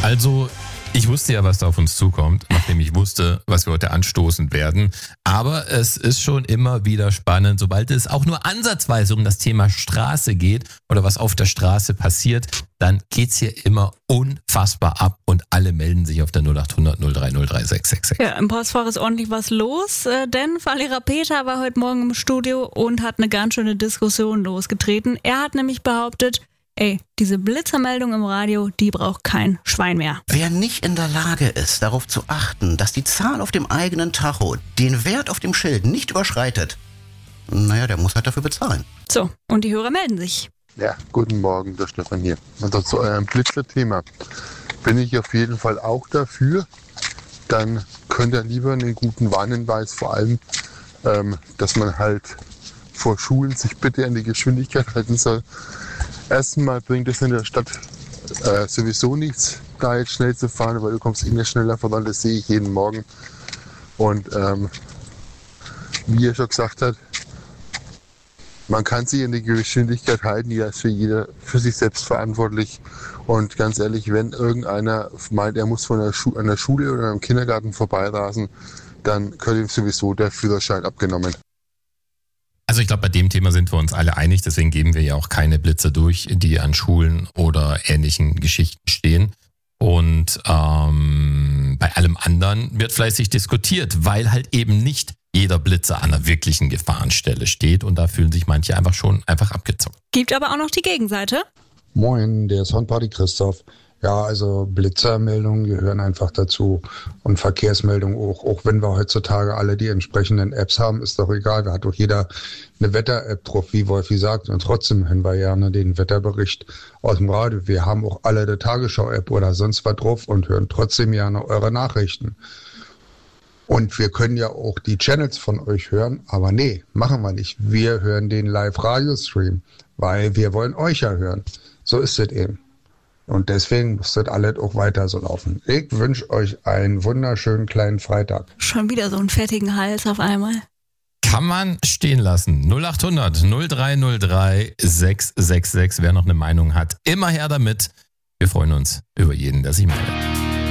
Also, ich wusste ja, was da auf uns zukommt, nachdem ich wusste, was wir heute anstoßen werden. Aber es ist schon immer wieder spannend, sobald es auch nur ansatzweise um das Thema Straße geht oder was auf der Straße passiert, dann geht's hier immer unfassbar ab und alle melden sich auf der 0800 030 3666. Ja, im Postfach ist ordentlich was los, denn Fahrlehrer Peter war heute Morgen im Studio und hat eine ganz schöne Diskussion losgetreten. Er hat nämlich behauptet, diese Blitzermeldung im Radio, die braucht kein Schwein mehr. Wer nicht in der Lage ist, darauf zu achten, dass die Zahl auf dem eigenen Tacho den Wert auf dem Schild nicht überschreitet, der muss halt dafür bezahlen. So, und die Hörer melden sich. Ja, guten Morgen, der Stefan hier. Also zu eurem Blitzerthema bin ich auf jeden Fall auch dafür. Dann könnt ihr lieber einen guten Warnhinweis, vor allem, dass man halt vor Schulen sich bitte an die Geschwindigkeit halten soll. Erstmal bringt es in der Stadt sowieso nichts, da jetzt schnell zu fahren, weil du kommst immer schneller voran, das sehe ich jeden Morgen. Und wie er schon gesagt hat, man kann sich an die Geschwindigkeit halten, jeder ist für sich selbst verantwortlich. Und ganz ehrlich, wenn irgendeiner meint, er muss an der Schule oder im Kindergarten vorbeirasen, dann könnte ihm sowieso der Führerschein abgenommen. Also ich glaube, bei dem Thema sind wir uns alle einig, deswegen geben wir ja auch keine Blitze durch, die an Schulen oder ähnlichen Geschichten stehen. Und bei allem anderen wird fleißig diskutiert, weil halt eben nicht jeder Blitzer an einer wirklichen Gefahrenstelle steht und da fühlen sich manche einfach abgezockt. Gibt aber auch noch die Gegenseite. Moin, der Soundparty Christoph. Ja, also Blitzermeldungen gehören einfach dazu und Verkehrsmeldungen auch wenn wir heutzutage alle die entsprechenden Apps haben, ist doch egal, da hat doch jeder eine Wetter-App drauf, wie Wolfi sagt, und trotzdem hören wir gerne den Wetterbericht aus dem Radio. Wir haben auch alle die Tagesschau-App oder sonst was drauf und hören trotzdem gerne eure Nachrichten. Und wir können ja auch die Channels von euch hören, aber nee, machen wir nicht. Wir hören den Live-Radio-Stream, weil wir wollen euch ja hören. So ist es eben. Und deswegen muss das alles auch weiter so laufen. Ich wünsche euch einen wunderschönen kleinen Freitag. Schon wieder so einen fettigen Hals auf einmal. Kann man stehen lassen. 0800 0303 666. Wer noch eine Meinung hat, immer her damit. Wir freuen uns über jeden, der sich meldet.